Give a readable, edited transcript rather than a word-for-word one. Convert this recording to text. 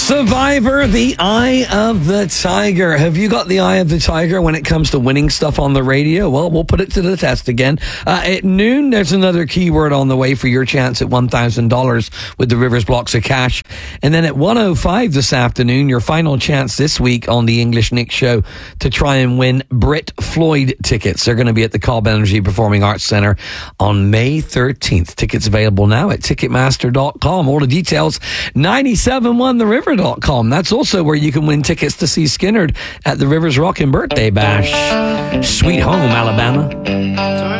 Survivor, the Eye of the Tiger. Have you got the Eye of the Tiger when it comes to winning stuff on the radio? Well, we'll put it to the test again. At noon, there's another keyword on the way for your chance at $1,000 with the Rivers Blocks of Cash. And then at 1:05 this afternoon, your final chance this week on the English Nick Show to try and win Brit Floyd tickets. They're going to be at the Cobb Energy Performing Arts Centre on May 13th. Tickets available now at Ticketmaster.com. All the details, 971theriver.com. That's also where you can win tickets to see Skinnerd at the Rivers Rockin' Birthday Bash. Sweet home, Alabama.